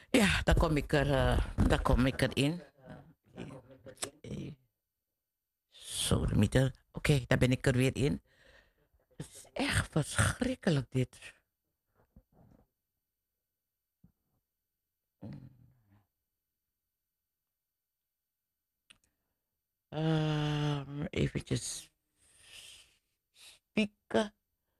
Ja, daar kom ik erin. Eh, Zo, de meter. Oké, daar ben ik er weer in. Het is echt verschrikkelijk dit. Eventjes spieken.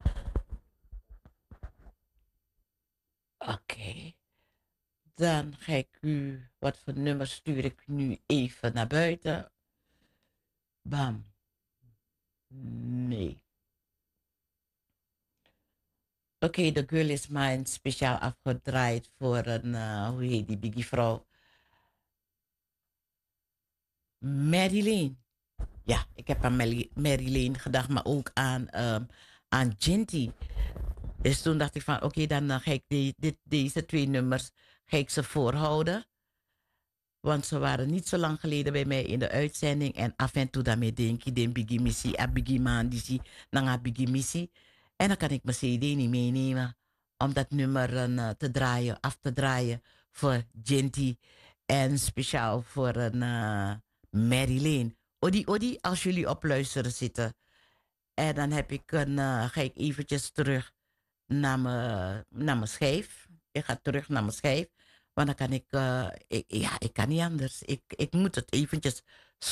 Oké. Dan ga ik wat voor nummer stuur ik nu even naar buiten. Bam. Nee. Oké, de girl is mine speciaal afgedraaid voor een, hoe heet die biggie vrouw? Marilyn. Ja, ik heb aan Marilyn gedacht, maar ook aan Ginty. Dus toen dacht ik van, oké, dan ga ik deze twee nummers ga ik ze voorhouden. Want ze waren niet zo lang geleden bij mij in de uitzending. En af en toe daarmee denk ik, den biggie missie, a biggie man, die zie, nanga biggie missie. En dan kan ik mijn CD niet meenemen om dat nummer te draaien, af te draaien voor Ginty. En speciaal voor een Mary Lane. Odi, Odi, als jullie op luisteren zitten. En dan ga ik eventjes terug naar mijn schijf. Ik ga terug naar mijn schijf. Want dan kan ja, ik kan niet anders. Ik moet het eventjes